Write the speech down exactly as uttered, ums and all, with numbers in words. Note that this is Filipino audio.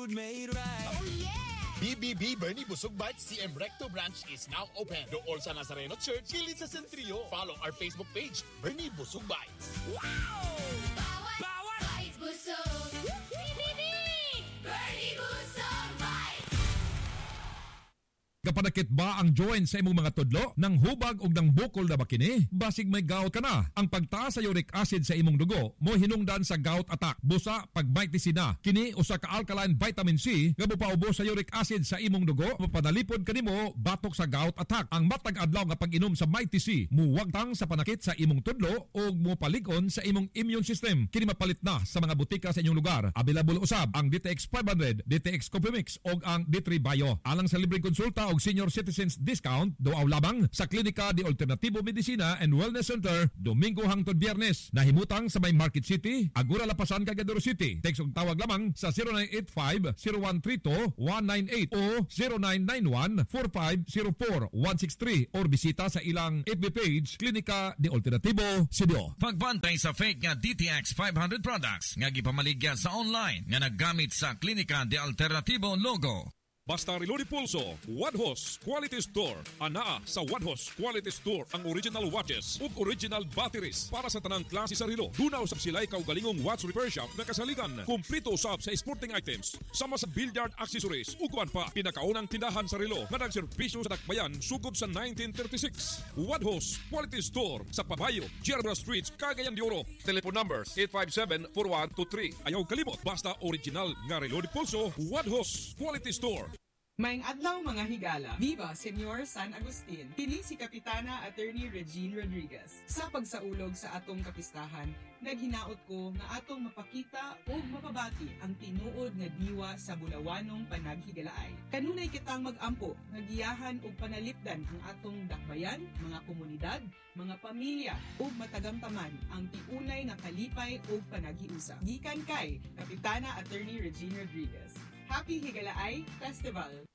mood made right. Oh yeah! B B B Bernie Busog Bites C M Recto branch is now open. Doon sa Nazareno Church, kilid sa Centrio. Follow our Facebook page, Bernie Busog Bites. Wow! Bawat! Bawat! Bites busog! B B B! Bernie Busog Bites! Kapanakit ba ang joint sa imong mga tudlo? Nang hubag og nang bukol na ba kini? Basig may gout ka na. Ang pagtaas sa uric acid sa imong dugo mo hinungdan sa gout attack. Busa pag na kini usa ka alkaline vitamin C nga mopaubos sa uric acid sa imong dugo, mapanalipod kanimo batok sa gout attack. Ang matag adlaw nga pag-inom sa Mighty C muwagtang sa panakit sa imong tudlo ug mopalig-on sa imong immune system. Kini mapalit na sa mga butika sa inyong lugar. Available usab ang D T X five hundred, D T X Copimix ug ang D three Bio. Alang sa libreng konsulta og senior citizens discount doaw labang sa Klinika de Alternativo Medicina and Wellness Center Domingo hangtod Biyernes. Nahimutang sa may Market City, Agura Lapasan, Cagayan City. Text ug tawag lamang sa zero nine eight five, zero one three two, one nine eight o zero nine nine one, four five zero four, one six three or bisita sa ilang F B page Klinika de Alternativo Cebu. Pagbantay sa fake nga D T X five hundred products nga gipamaligya sa online nga naggamit sa Klinika de Alternativo logo. Basta Reloaded Pulso, Wadhos Quality Store. Anaa sa Wadhos Quality Store ang original watches ug original batteries para sa tanang klase sa relo. Dunaw sab sila kaugalingong watch repair shop na kasaligan. Kumplito usab sa sporting items, sama sa billiard accessories ug kuan pa. Pinakaunang tindahan sa relo nga nagserbisyo sa dakbayan sugod sa nineteen thirty-six. Wadhos Quality Store sa Pabayo, Gerba Street, Cagayan de Oro. Telephone numbers eight five seven, four one two three. Ayaw kalimot, basta original nga Reloaded Pulso, Wadhos Quality Store. Maayong adlaw mga higala. Viva Senyor San Agustin. Kini si Kapitana Attorney Regine Rodriguez. Sa pagsaulog sa atong kapistahan, naghinaot ko nga atong mapakita o mapabati ang tinuod nga diwa sa bulawanong panaghigalaay. Kanunay kitang mag-ampo, nagiyahan o panalipdan ang atong dakbayan, mga komunidad, mga pamilya o matagamtaman ang tiunay nga kalipay o panaghiusa. Gikan kay Kapitana Attorney Regine Rodriguez. Happy Higalaay Festival!